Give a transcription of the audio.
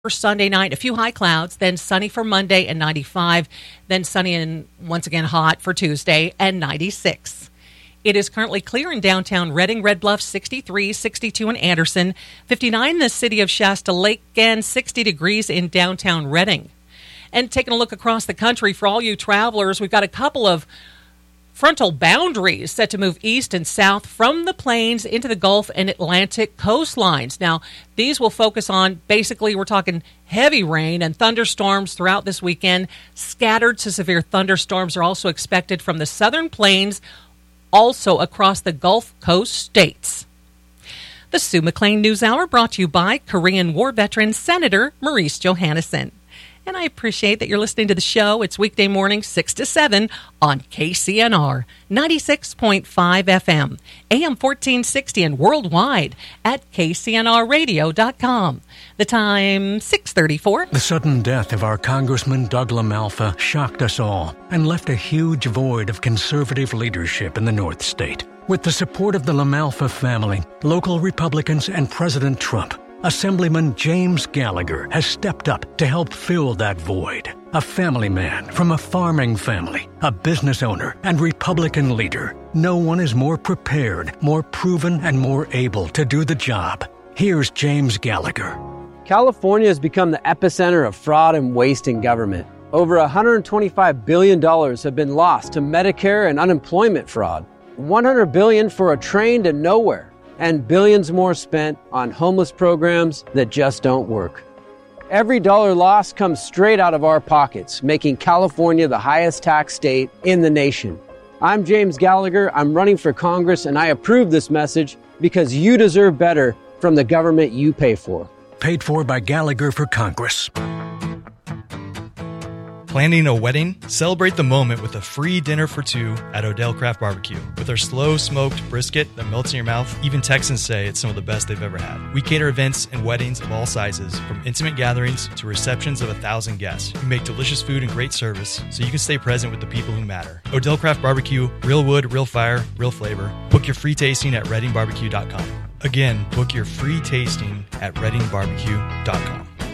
For Sunday night, a few high clouds, then sunny for Monday and 95, then sunny and once again hot for Tuesday and 96. It is currently clear in downtown Reading, Red Bluff, 63, 62 in Anderson, 59 in the city of Shasta Lake, and 60 degrees in downtown Reading. And taking a look across the country for all you travelers, we've got a couple of frontal boundaries set to move east and south from the plains into the Gulf and Atlantic coastlines. Now, these will focus on, basically, we're talking heavy rain and thunderstorms throughout this weekend. Scattered to severe thunderstorms are also expected from the southern plains, also across the Gulf Coast states. The Sue McLean News Hour brought to you by Korean War veteran Senator Maurice Johannesson. And I appreciate that you're listening to the show. It's weekday morning, 6 to 7 on KCNR 96.5 FM, AM 1460, and worldwide at KCNRradio.com. The time, 6:34. The sudden death of our Congressman Doug LaMalfa shocked us all and left a huge void of conservative leadership in the North State. With the support of the LaMalfa family, local Republicans, and President Trump, Assemblyman James Gallagher has stepped up to help fill that void. A family man from a farming family, a business owner, and Republican leader. No one is more prepared, more proven, and more able to do the job. Here's James Gallagher. California has become the epicenter of fraud and waste in government. Over $125 billion have been lost to Medicare and unemployment fraud. $100 billion for a train to nowhere. And billions more spent on homeless programs that just don't work. Every dollar lost comes straight out of our pockets, making California the highest tax state in the nation. I'm James Gallagher. I'm running for Congress, and I approve this message because you deserve better from the government you pay for. Paid for by Gallagher for Congress. Planning a wedding? Celebrate the moment with a free dinner for two at Odell Craft Barbecue. With our slow smoked brisket that melts in your mouth, even Texans say it's some of the best they've ever had. We cater events and weddings of all sizes, from intimate gatherings to receptions of 1,000 guests. We make delicious food and great service so you can stay present with the people who matter. Odell Craft Barbecue, real wood, real fire, real flavor. Book your free tasting at readingbarbecue.com. Again, book your free tasting at readingbarbecue.com.